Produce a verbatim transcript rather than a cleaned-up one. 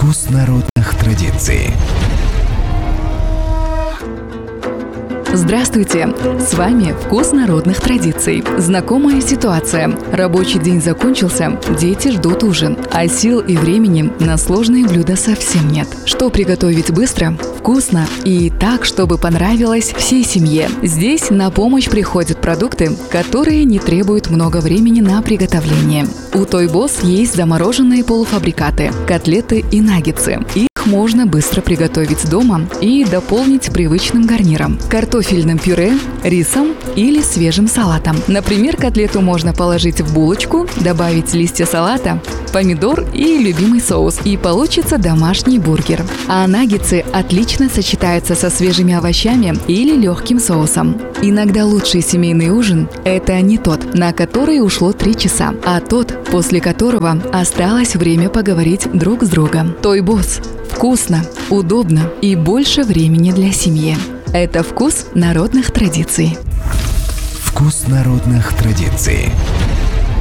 Вкус народных традиций. Здравствуйте! С вами «Вкус народных традиций». Знакомая ситуация. Рабочий день закончился, дети ждут ужин, а сил и времени на сложные блюда совсем нет. Что приготовить быстро, вкусно и так, чтобы понравилось всей семье? Здесь на помощь приходят продукты, которые не требуют много времени на приготовление. У Toy Boss есть замороженные полуфабрикаты, котлеты и наггетсы. Их можно быстро приготовить дома и дополнить привычным гарниром – картофельным пюре, рисом или свежим салатом. Например, котлету можно положить в булочку, добавить листья салата, помидор и любимый соус, и получится домашний бургер. А наггетсы отлично сочетаются со свежими овощами или легким соусом. Иногда лучший семейный ужин – это не тот, на который ушло три часа, а тот, после которого осталось время поговорить друг с другом. Toy Boss. Вкусно, удобно и больше времени для семьи. Это вкус народных традиций. Вкус народных традиций.